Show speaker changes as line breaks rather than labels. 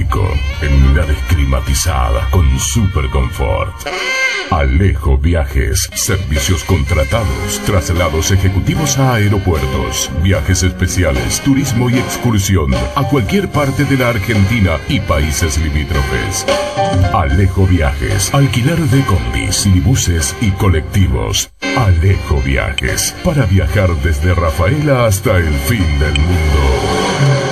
único en unidades climatizadas con super confort. Alejo Viajes, servicios contratados, traslados ejecutivos a aeropuertos, viajes especiales, turismo y excursión a cualquier parte de la Argentina y países limítrofes. Alejo Viajes, alquiler de combis, minibuses y colectivos. Alejo Viajes, para viajar desde Rafaela hasta el fin del mundo.